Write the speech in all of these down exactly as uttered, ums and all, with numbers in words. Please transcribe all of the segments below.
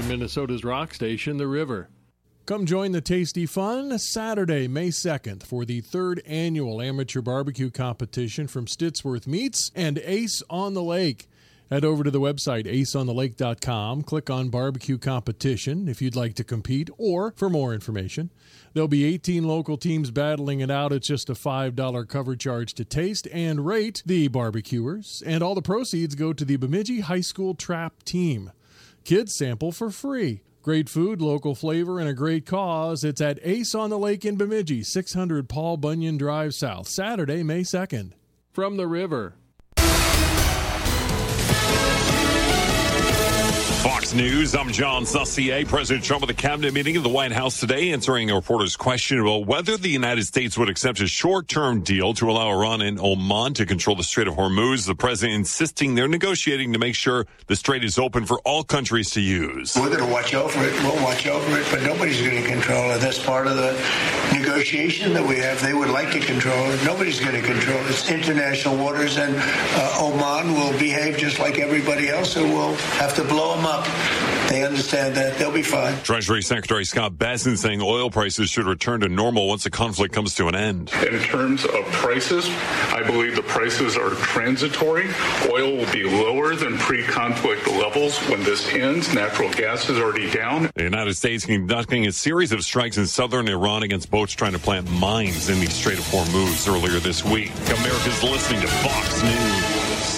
Minnesota's rock station, The River. Come join the tasty fun Saturday, May second, for the third annual amateur barbecue competition from Stittsworth Meats and Ace on the Lake. Head over to the website ace on the lake dot com, click on Barbecue Competition if you'd like to compete or for more information. There'll be eighteen local teams battling it out. It's just a five dollars cover charge to taste and rate the barbecuers, and all the proceeds go to the Bemidji High School Trap Team. Kids sample for free. Great food, local flavor, and a great cause. It's at Ace on the Lake in Bemidji, six hundred Paul Bunyan Drive South, Saturday, May second. From The River. Fox News, I'm John Saucier. President Trump at the cabinet meeting at the White House today answering a reporter's question about whether the United States would accept a short-term deal to allow Iran and Oman to control the Strait of Hormuz. The president insisting they're negotiating to make sure the strait is open for all countries to use. We're going to watch over it. We'll watch over it, but nobody's going to control it. That's part of the negotiation that we have. They would like to control it. Nobody's going to control it. It's international waters, and uh, Oman will behave just like everybody else, and we'll have to blow them up. They understand that. They'll be fine. Treasury Secretary Scott Bessent saying oil prices should return to normal once the conflict comes to an end. In terms of prices, I believe the prices are transitory. Oil will be lower than pre-conflict levels when this ends. Natural gas is already down. The United States conducting a series of strikes in southern Iran against boats trying to plant mines in the Strait of Hormuz earlier this week. America's listening to Fox News.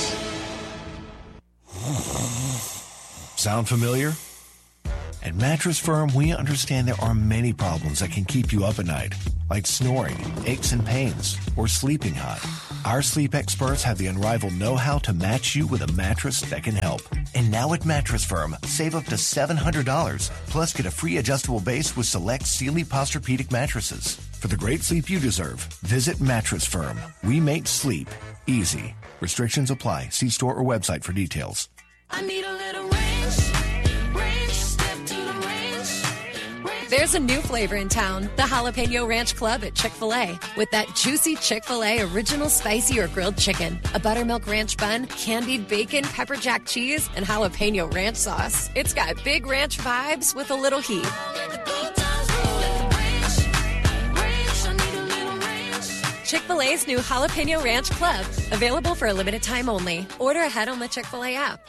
Sound familiar? At Mattress Firm, we understand there are many problems that can keep you up at night, like snoring, aches and pains, or sleeping hot. Our sleep experts have the unrivaled know-how to match you with a mattress that can help. And now at Mattress Firm, save up to seven hundred dollars, plus get a free adjustable base with select Sealy Posturepedic mattresses. For the great sleep you deserve, visit Mattress Firm. We make sleep easy. Restrictions apply. See store or website for details. I need a little range, range, step to the range. There's a new flavor in town, the Jalapeno Ranch Club at Chick-fil-A. With that juicy Chick-fil-A original spicy or grilled chicken, a buttermilk ranch bun, candied bacon, pepper jack cheese, and jalapeno ranch sauce. It's got big ranch vibes with a little heat. Chick-fil-A's new Jalapeno Ranch Club, available for a limited time only. Order ahead on the Chick-fil-A app.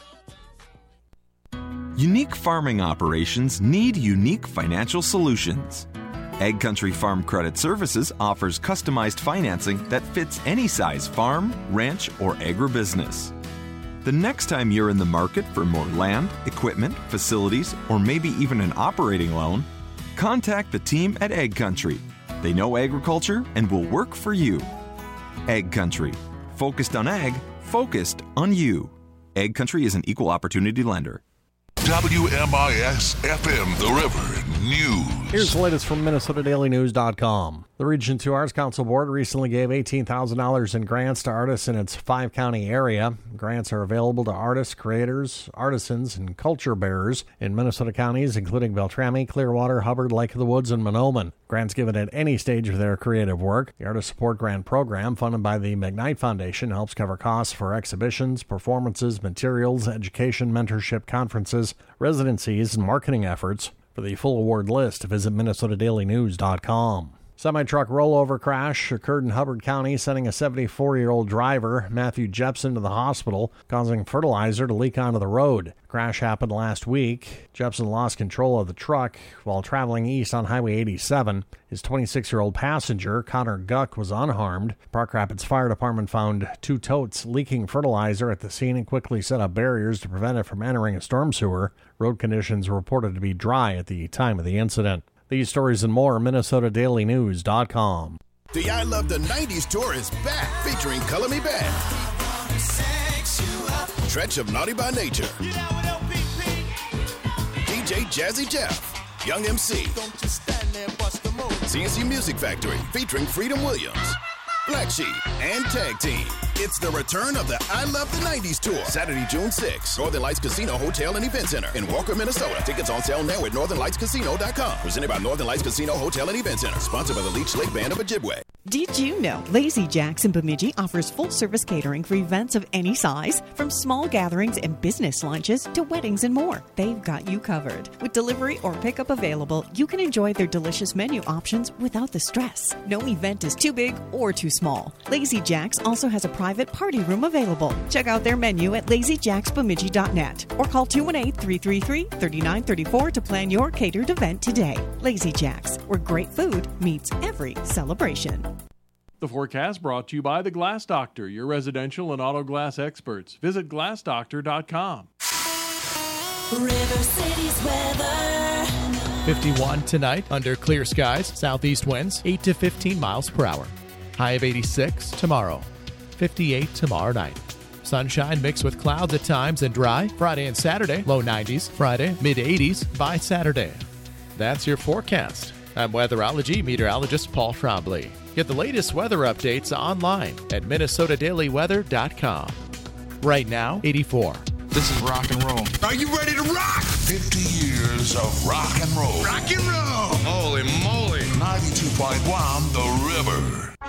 Unique farming operations need unique financial solutions. Egg Country Farm Credit Services offers customized financing that fits any size farm, ranch, or agribusiness. The next time you're in the market for more land, equipment, facilities, or maybe even an operating loan, contact the team at Egg Country. They know agriculture and will work for you. Egg Country. Focused on ag, focused on you. Egg Country is an equal opportunity lender. W M I S F M, The River News. Here's the latest from Minnesota Daily News dot com. The Region two Arts Council Board recently gave eighteen thousand dollars in grants to artists in its five-county area. Grants are available to artists, creators, artisans, and culture bearers in Minnesota counties, including Beltrami, Clearwater, Hubbard, Lake of the Woods, and Mahnomen. Grants given at any stage of their creative work. The Artist Support Grant Program, funded by the McKnight Foundation, helps cover costs for exhibitions, performances, materials, education, mentorship, conferences, residencies, and marketing efforts. For the full award list, visit Minnesota Daily News dot com. Semi-truck rollover crash occurred in Hubbard County, sending a seventy-four-year-old driver, Matthew Jepson, to the hospital, causing fertilizer to leak onto the road. The crash happened last week. Jepson lost control of the truck while traveling east on Highway eighty-seven. His twenty-six-year-old passenger, Connor Guck, was unharmed. Park Rapids Fire Department found two totes leaking fertilizer at the scene and quickly set up barriers to prevent it from entering a storm sewer. Road conditions were reported to be dry at the time of the incident. These stories and more, Minnesota Daily News dot com. The I Love the nineties tour is back, featuring Color Me Back, Stretch of Naughty by Nature, D J Jazzy Jeff, Young M C, C N C Music Factory, featuring Freedom Williams, Black Sheep, and Tag Team. It's the return of the I Love the nineties Tour. Saturday, June sixth. Northern Lights Casino Hotel and Event Center in Walker, Minnesota. Tickets on sale now at northern lights casino dot com. Presented by Northern Lights Casino Hotel and Event Center. Sponsored by the Leech Lake Band of Ojibwe. Did you know Lazy Jack's in Bemidji offers full-service catering for events of any size? From small gatherings and business lunches to weddings and more, they've got you covered. With delivery or pickup available, you can enjoy their delicious menu options without the stress. No event is too big or too small. Lazy Jack's also has a private party room available. Check out their menu at lazy jacks bemidji dot net or call two one eight, three three three, three nine three four to plan your catered event today. Lazy Jack's, where great food meets every celebration. The forecast brought to you by the Glass Doctor, your residential and auto glass experts. Visit glass doctor dot com. River City's weather. fifty-one tonight under clear skies. Southeast winds eight to fifteen miles per hour. High of eighty-six tomorrow. fifty-eight tomorrow night. Sunshine mixed with clouds at times and dry. Friday and Saturday, low nineties. Friday, mid eighties by Saturday. That's your forecast. I'm weatherology meteorologist Paul Trombley. Get the latest weather updates online at minnesota daily weather dot com. Right now, eighty-four. This is rock and roll. Are you ready to rock? fifty years of rock and roll. Rock and roll. Holy moly. ninety-two point one The River.